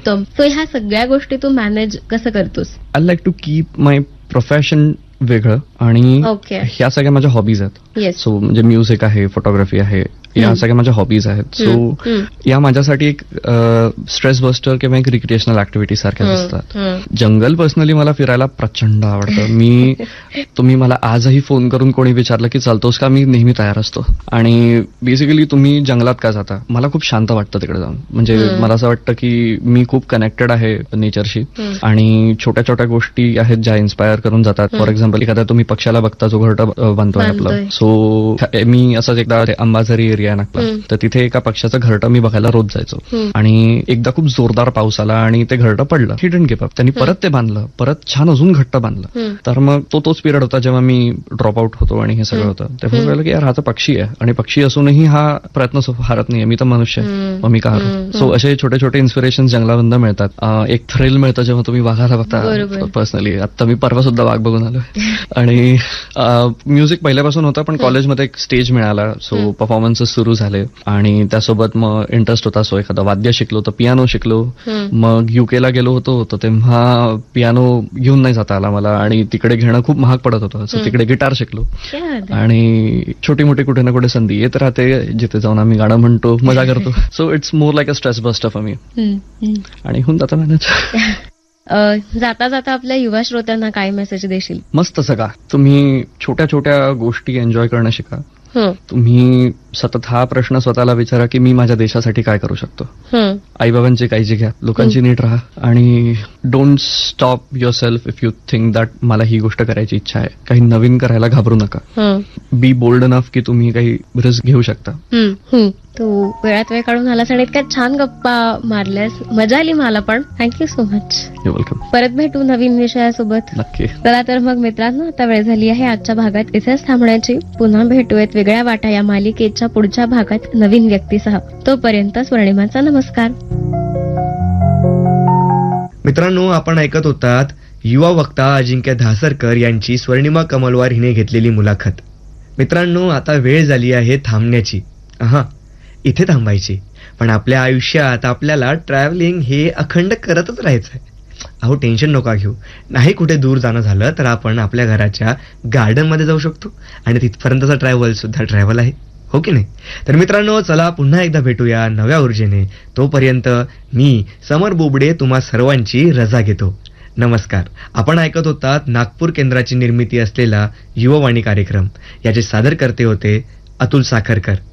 उत्तम. सो ह्या सगळ्या गोष्टी तू मॅनेज कसं करतोस? I like to keep my profession वेगळं आणि ओके. ह्या सगळ्या माझ्या हॉबीज आहेत. येस. सो म्हणजे म्युझिक आहे, फोटोग्राफी आहे, या सगळ्या माझ्या हॉबीज आहेत. सो या माझ्यासाठी एक स्ट्रेस बस्टर किंवा एक रिक्रिएशनल ऍक्टिव्हिटी सारख्या असतात. जंगल पर्सनली मला फिरायला प्रचंड आवडतं. तुम्ही मला आजही फोन करून कोणी विचारलं की चालतोस का, मी नेहमी तयार असतो. आणि बेसिकली तुम्ही जंगलात का जाता, मला खूप शांत वाटतं तिकडे जाऊन. म्हणजे मला असं वाटतं की मी खूप कनेक्टेड आहे नेचरशी आणि छोट्या छोट्या गोष्टी आहेत ज्या इन्स्पायर करून जातात. फॉर एक्झाम्पल एखाद्या तुम्ही पक्षाला बघता जो घरटं बांधतोय आपलं. सो मी असंच एकदा अंबाझरी एरिया आहे नागपूर, तर तिथे एका पक्षाचं घरटं मी बघायला रोज जायचो. आणि एकदा खूप जोरदार पाऊस आला आणि ते घरटं पडलं. He didn't give up. त्यांनी परत ते बांधलं, परत छान अजून घट्ट बांधलं. तर मग तोच पिरियड होता जेव्हा मी ड्रॉप आउट होतो आणि हे सगळं होतं. तेव्हा कळलं की यार हा तर पक्षी आहे आणि पक्षी असूनही हा प्रयत्न हारत नाही. मी तर मनुष्य आहे, मग मी का हारू. सो असे छोटे छोटे इन्स्पिरेशन जंगलामधून मिळतात. एक थ्रिल मिळतं जेव्हा तुम्ही वाघाला बघता. पर्सनली आता मी परवा सुद्धा वाघ बघून आलो. आणि म्युझिक पहिल्यापासून होतं, पण कॉलेजमध्ये एक स्टेज मिळाला. सो परफॉर्मन्सेस सुरू झाले आणि त्यासोबत मग इंटरेस्ट होता. सो एखादं वाद्य शिकलो, तर पियानो शिकलो. मग युकेला गेलो होतो, तर तेव्हा पियानो घेऊन नाही जाता आला मला आणि तिकडे घेणं खूप महाग पडत होतं. सो तिकडे गिटार शिकलो आणि छोटी मोठी कुठे ना कुठे संधी येत राहते, जिथे जाऊन आम्ही गाणं म्हणतो, मजा करतो. So it's more like a stress buster for me. आणि होऊन जातं मॅनेज. जाता जाता आपल्या युवा श्रोत्यांना काय मेसेज देशील? मस्त सगळा तुम्ही छोट्या छोट्या गोष्टी एन्जॉय करणं शिका. तुम्ही सतत हा प्रश्न स्वतःला विचारा की मी माझ्या देशासाठी काय करू शकतो. आईबाबांची काळजी घ्या, लोकांची नीट राहा आणि don't stop your self if you think that मला ही गोष्ट करायची इच्छा आहे. काही नवीन करायला घाबरू नका. बी बोल्ड इनफ की तुम्ही काही रिस्क घेऊ शकता. तू वेळात वेळ काढून आलास आणि इतक्या छान गप्पा मारल्यास, मजा आली मला पण. Thank you so much. You welcome. परत भेटू नवीन विषयासोबत. नक्की. चला तर मग मित्रांनो, आता वेळ झाली आहे आजच्या भागात इथेच थांबण्याची. पुन्हा भेटूयात वेगळ्या वाटा या मालिकेच्या पुढच्या भागात नवीन व्यक्तीसह. तोपर्यंत स्वर्णिमाचा नमस्कार. मित्रांनो, आपण ऐकत होतात युवा वक्ता अजिंक्य धासरकर यांची स्वर्णिमा कमलवार हिने घेतलेली मुलाखत. मित्रांनो, आता वेळ झाली आहे थांबण्याची. इथे थांबायची, पण आपल्या आयुष्यात आपल्याला ट्रॅव्हलिंग हे अखंड करतच राहायचंय. अहो टेन्शन नका घेऊ. नाही कुठे दूर जाणं झालं तर आपण आपल्या घराच्या गार्डन मध्ये जाऊ शकतो आणि तिथपर्यंतचा ट्रॅव्हल सुद्धा ट्रॅव्हल आहे, हो की नाही? तर मित्रांनो, चला पुन्हा एकदा भेटूया नव्या ऊर्जेने. तोपर्यंत मी समर बोबडे तुम्हा सर्वांची रजा घेतो. नमस्कार. आपण ऐकत होतात नागपूर केंद्राची निर्मिती असलेला युववाणी कार्यक्रम. याचे सादरकर्ते होते अतुल साखरकर.